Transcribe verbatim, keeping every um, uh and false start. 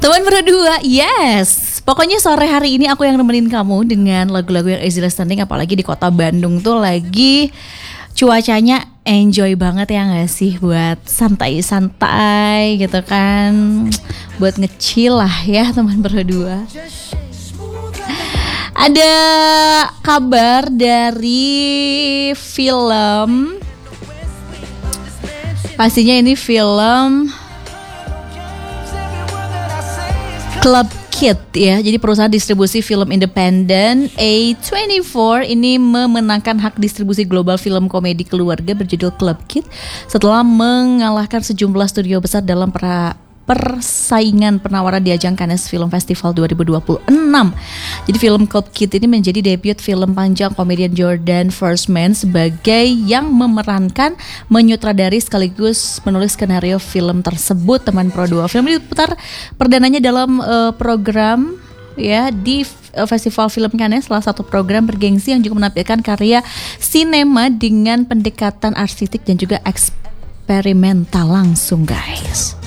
Teman berdua, yes. Pokoknya sore hari ini aku yang nemenin kamu dengan lagu-lagu yang easy listening. Apalagi di kota Bandung tuh lagi cuacanya enjoy banget ya gak sih? Buat santai-santai gitu kan, buat nge-chill lah ya teman berdua. Ada kabar dari film, pastinya ini film Club Kid ya. Jadi perusahaan distribusi film independen A dua puluh empat ini memenangkan hak distribusi global film komedi keluarga berjudul Club Kid setelah mengalahkan sejumlah studio besar dalam pra persaingan penawaran di ajang Cannes Film Festival dua ribu dua puluh enam. Jadi film Club Kid ini menjadi debut film panjang komedian Jordan Firstman sebagai yang memerankan, menyutradari sekaligus menulis skenario film tersebut. Teman Pro dua, film ini diputar perdananya dalam uh, program ya di uh, Festival Film Cannes, salah satu program bergengsi yang juga menampilkan karya sinema dengan pendekatan artistik dan juga eksperimental langsung guys.